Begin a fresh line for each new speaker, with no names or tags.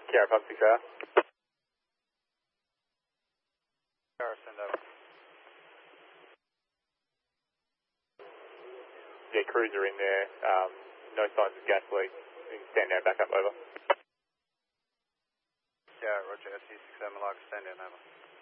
Kiara, Pub 6 hour.
Kiara, send over.
Yeah, cruiser in there. No signs of gas leak. You can stand down, back up, over.
Kiara, Roger, SC67 log, stand in, over.